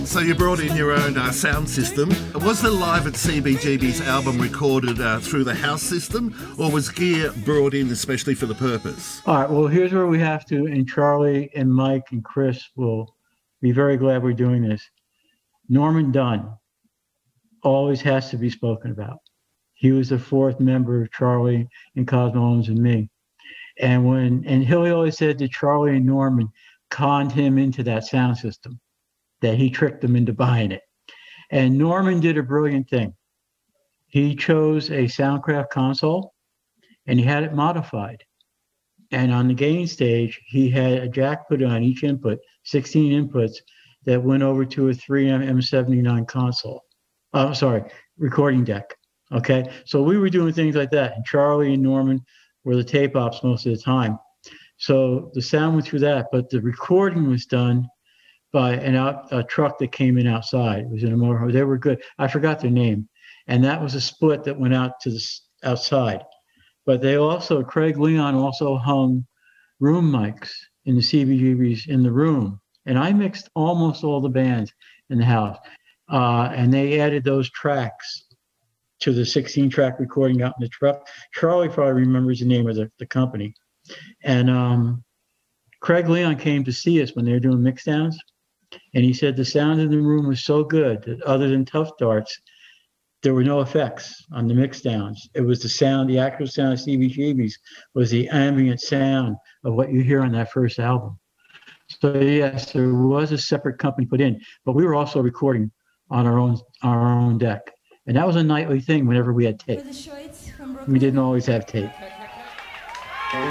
So you brought in your own sound system. Was the Live at CBGB's album recorded through the house system, or was gear brought in especially for the purpose? All right, well, here's where we have to, and Charlie and Mike and Chris will be very glad we're doing this. Norman Dunn always has to be spoken about. He was the fourth member of Charlie and Cosmo Owens and me. And Hilly always said that Charlie and Norman conned him into that sound system, that he tricked them into buying it. And Norman did a brilliant thing. He chose a Soundcraft console and he had it modified. And on the gain stage, he had a jack put on each input, 16 inputs that went over to a 3M M79 console. Recording deck. Okay. So we were doing things like that. And Charlie and Norman were the tape ops most of the time. So the sound went through that, but the recording was done by a truck that came in outside. It was in a motorhome. They were good. I forgot their name. And that was a split that went out to the outside. But Craig Leon also hung room mics in the CBGBs in the room. And I mixed almost all the bands in the house. And they added those tracks to the 16-track recording out in the truck. Charlie probably remembers the name of the company. And Craig Leon came to see us when they were doing mix downs. And he said the sound in the room was so good that other than Tough Darts, there were no effects on the mix downs. It was the sound, the actual sound of CBGB's was the ambient sound of what you hear on that first album. So yes, there was a separate company put in, but we were also recording on our own deck. And that was a nightly thing whenever we had tape. We didn't always have tape.